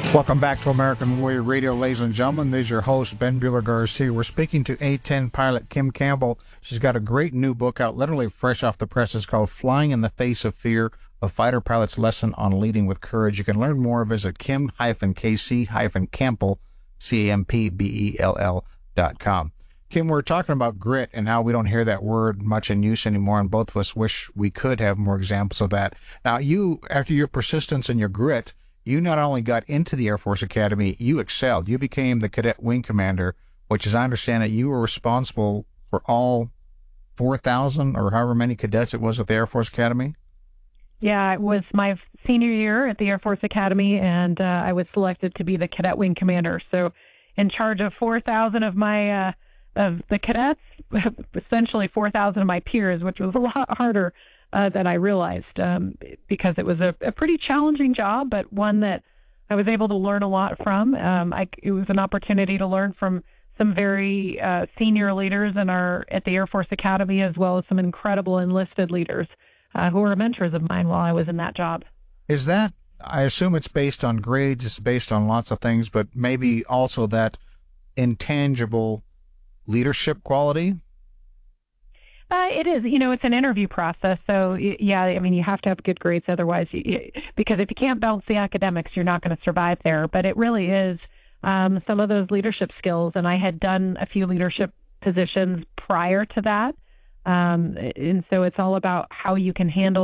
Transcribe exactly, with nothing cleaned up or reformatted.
Welcome back to American Warrior Radio, ladies and gentlemen. This is your host, Ben Bueller-Garcia. We're speaking to A ten pilot Kim Campbell. She's got a great new book out, literally fresh off the press. It's called Flying in the Face of Fear, a fighter pilot's lesson on leading with courage. You can learn more. Visit kim k c campbell, C A M P B E L L dot com. Kim, we're talking about grit and how we don't hear that word much in use anymore, and both of us wish we could have more examples of that. Now, you, after your persistence and your grit, you not only got into the Air Force Academy, you excelled. You became the cadet wing commander, which, as I understand it, you were responsible for all four thousand or however many cadets it was at the Air Force Academy? Yeah, it was my senior year at the Air Force Academy, and uh, I was selected to be the cadet wing commander. So in charge of four thousand of my uh, of the cadets, essentially four thousand of my peers, which was a lot harder Uh, than I realized, um, because it was a, a pretty challenging job, but one that I was able to learn a lot from. Um, I, it was an opportunity to learn from some very uh, senior leaders in our at the Air Force Academy, as well as some incredible enlisted leaders uh, who were mentors of mine while I was in that job. Is that, I assume it's based on grades, it's based on lots of things, but maybe also that intangible leadership quality? Uh, it is, you know, it's an interview process. So, yeah, I mean, you have to have good grades. Otherwise, you, because if you can't balance the academics, you're not going to survive there. But it really is um, some of those leadership skills. And I had done a few leadership positions prior to that. Um, and so it's all about how you can handle